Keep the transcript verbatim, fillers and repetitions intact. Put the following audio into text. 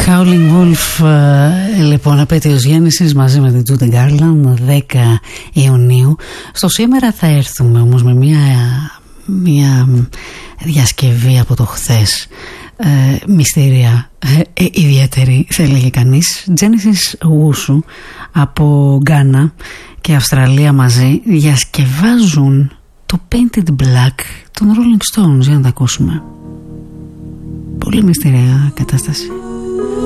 Howling Wolf, λοιπόν, επέτειος γέννησης μαζί με την Judy Garland, δέκα Ιουνίου. Στο σήμερα θα έρθουμε όμως με μια, μια διασκευή από το χθες, ε, μυστήρια, ε, ε, ιδιαίτερη θα έλεγε κανείς. Genesis Wushu από Γκάνα και Αυστραλία μαζί διασκευάζουν το Painted Black των Rolling Stones, για να τα ακούσουμε. Πολύ μυστήρια κατάσταση.